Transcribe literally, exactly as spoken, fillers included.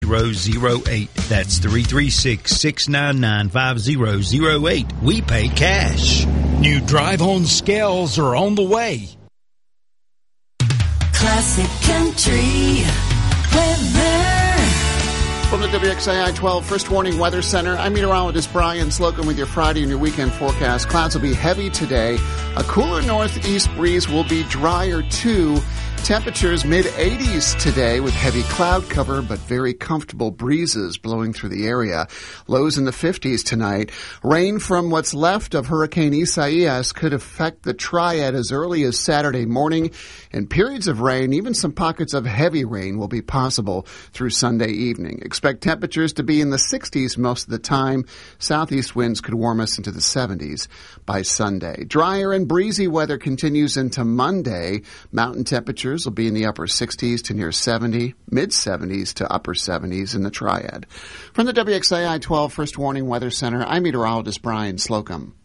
zero zero eight. That's three three six, six nine nine, five zero zero eight. We pay cash. New drive-on scales are on the way. Classic Country Weather. From the W X A I twelve First Warning Weather Center, I'm meteorologist Brian Slocum with your Friday and your weekend forecast. Clouds will be heavy today. A cooler northeast breeze will be drier too. Temperatures mid eighties today with heavy cloud cover, but very comfortable breezes blowing through the area. Lows in the fifties tonight. Rain from what's left of Hurricane Isaias could affect the Triad as early as Saturday morning, and periods of rain, even some pockets of heavy rain, will be possible through Sunday evening. Expect temperatures to be in the sixties most of the time. Southeast winds could warm us into the seventies by Sunday. Drier and breezy weather continues into Monday. Mountain temperatures will be in the upper sixties to near seventy, mid-seventies to upper seventies in the Triad. From the W X A I twelve First Warning Weather Center, I'm meteorologist Brian Slocum.